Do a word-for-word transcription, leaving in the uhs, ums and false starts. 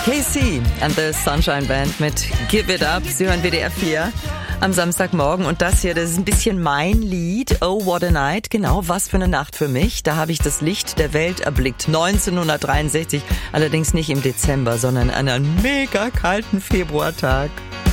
K C and the Sunshine Band mit Give It Up. Sie hören W D R vier am Samstagmorgen und das hier, das ist ein bisschen mein Lied. Oh, what a night. Genau, was für eine Nacht für mich. Da habe ich das Licht der Welt erblickt. neunzehnhundertdreiundsechzig, allerdings nicht im Dezember, sondern an einem mega kalten Februartag.